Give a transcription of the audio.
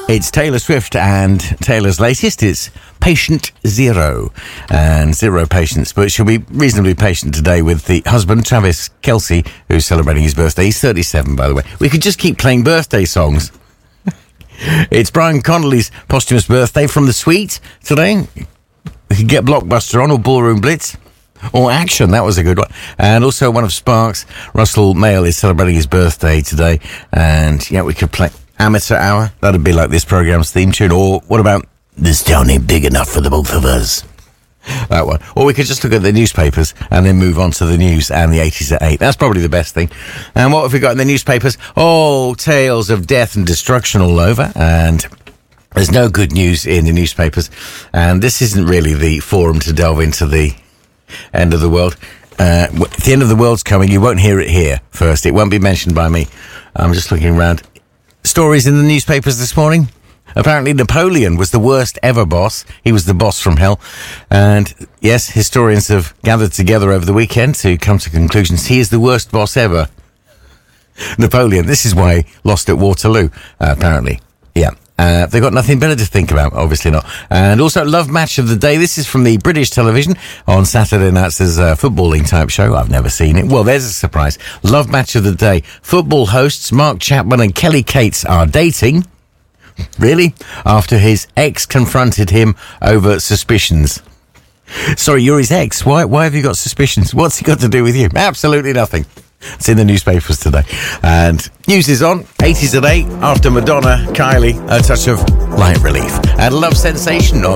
It's Taylor Swift, and Taylor's latest is Patient Zero. And zero patience, but she'll be reasonably patient today with the husband, Travis Kelce, who's celebrating his birthday. He's 37, by the way. We could just keep playing birthday songs. It's Brian Connolly's posthumous birthday from The Sweet today. We could get Blockbuster on, or Ballroom Blitz, or Action. That was a good one. And also one of Sparks, Russell Mail, is celebrating his birthday today. And yeah, we could play Amateur Hour. That'd be like this program's theme tune. Or what about This Town Ain't Big Enough for the Both of Us? That one. Or we could just look at the newspapers and then move on to the news and the 80s at 8. That's probably the best thing. And what have we got in the newspapers? Oh, tales of death and destruction all over. And there's no good news in the newspapers. And this isn't really the forum to delve into the end of the world. If the end of the world's coming, you won't hear it here first. It won't be mentioned by me. I'm just looking around. Stories in the newspapers this morning. Apparently Napoleon was the worst ever boss. He was the boss from hell. And yes, historians have gathered together over the weekend to come to conclusions. He is the worst boss ever. Napoleon. This is why he lost at Waterloo, apparently. Yeah. They've got nothing better to think about, obviously not. And also, Love Match of the Day. This is from the British television on Saturday nights as a footballing type show. I've never seen it. Well, there's a surprise. Love Match of the Day. Football hosts Mark Chapman and Kelly Cates are dating. Really? After his ex confronted him over suspicions. Sorry, you're his ex. Why have you got suspicions? What's he got to do with you? Absolutely nothing. It's in the newspapers today. And news is on. 80s at 8. After Madonna, Kylie, a touch of light relief. And Love Sensation on